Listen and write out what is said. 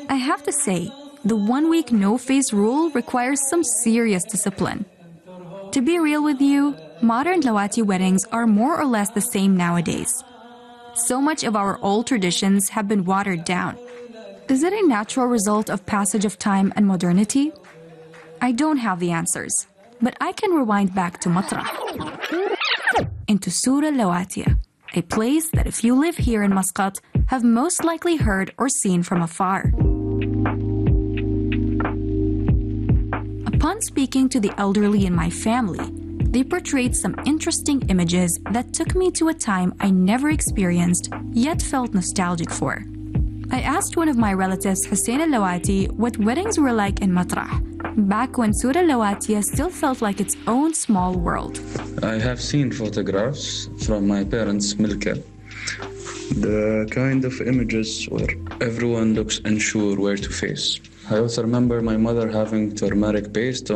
I have to say, the 1-week no-face rule requires some serious discipline. To be real with you, modern Lawati weddings are more or less the same nowadays. So much of our old traditions have been watered down. Is it a natural result of passage of time and modernity? I don't have the answers, but I can rewind back to Matrah, into Surah Lawatiya, a place that if you live here in Muscat, have most likely heard or seen from afar. Upon speaking to the elderly in my family, they portrayed some interesting images that took me to a time I never experienced, yet felt nostalgic for. I asked one of my relatives, Hussein Al-Lawati, what weddings were like in Matrah, back when Surah Lawatiya still felt like its own small world. I have seen photographs from my parents' milka. The kind of images where everyone looks unsure where to face. I also remember my mother having turmeric paste on